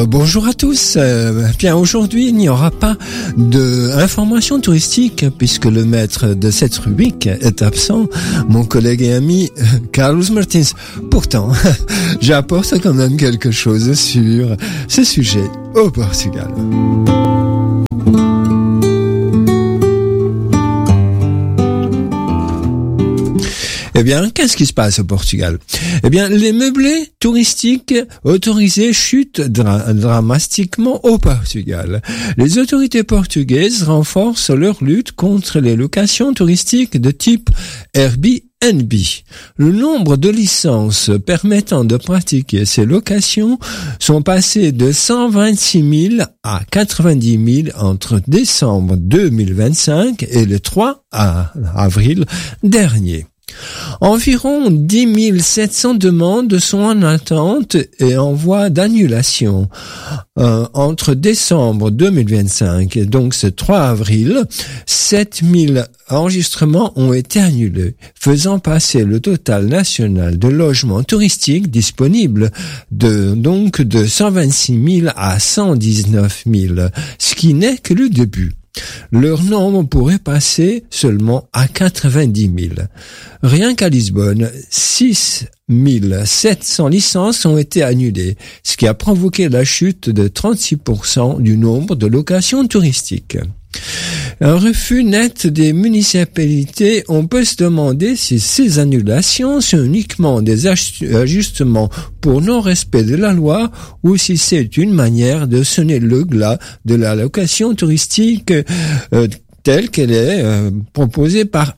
Bonjour à tous. Bien, aujourd'hui, il n'y aura pas d'informations touristiques puisque le maître de cette rubrique est absent, mon collègue et ami Carlos Martins. Pourtant, j'apporte quand même quelque chose sur ce sujet au Portugal. Eh bien, qu'est-ce qui se passe au Portugal? Eh bien, les meublés touristiques autorisés chutent dramatiquement au Portugal. Les autorités portugaises renforcent leur lutte contre les locations touristiques de type Airbnb. Le nombre de licences permettant de pratiquer ces locations sont passés de 126 000 à 90 000 entre décembre 2025 et le 3 avril dernier. Environ 10 700 demandes sont en attente et en voie d'annulation. Entre décembre 2025 et donc ce 3 avril, 7 000 enregistrements ont été annulés, faisant passer le total national de logements touristiques disponibles de 126 000 à 119 000, ce qui n'est que le début. Leur nombre pourrait passer seulement à 90 000. Rien qu'à Lisbonne, 6 700 licences ont été annulées, ce qui a provoqué la chute de 36% du nombre de locations touristiques. Un refus net des municipalités, on peut se demander si ces annulations sont uniquement des ajustements pour non-respect de la loi ou si c'est une manière de sonner le glas de la location touristique telle qu'elle est proposée par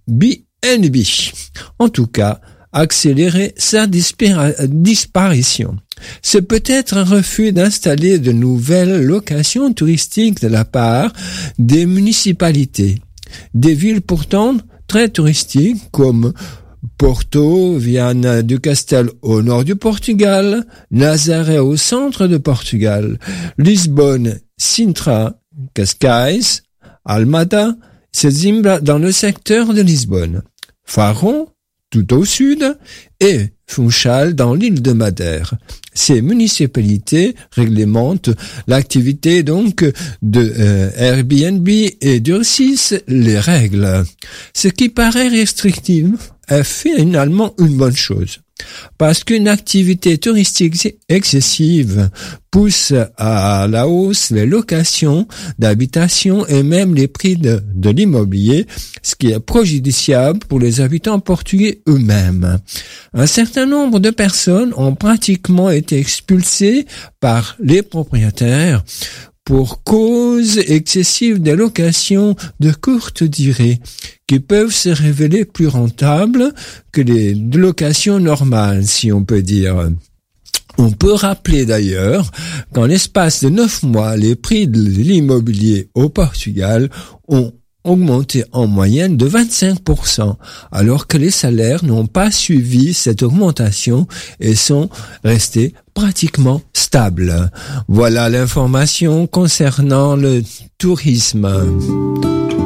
BNB. En tout cas, accélérer sa disparition. C'est peut-être un refus d'installer de nouvelles locations touristiques de la part des municipalités. Des villes pourtant très touristiques comme Porto, Viana do Castelo au nord du Portugal, Nazaré au centre de Portugal, Lisbonne, Sintra, Cascais, Almada, Sesimbra dans le secteur de Lisbonne, Faro tout au sud et Funchal dans l'île de Madère. Ces municipalités réglementent l'activité donc de Airbnb et durcissent les règles. Ce qui paraît restrictif est finalement une bonne chose. Parce qu'une activité touristique excessive pousse à la hausse les locations d'habitation et même les prix de l'immobilier, ce qui est préjudiciable pour les habitants portugais eux-mêmes. Un certain nombre de personnes ont pratiquement été expulsées par les propriétaires pour cause excessive des locations de courte durée, qui peuvent se révéler plus rentables que les locations normales, si on peut dire. On peut rappeler d'ailleurs qu'en l'espace de 9 mois, les prix de l'immobilier au Portugal ont augmenté en moyenne de 25%, alors que les salaires n'ont pas suivi cette augmentation et sont restés pratiquement stables. Voilà l'information concernant le tourisme.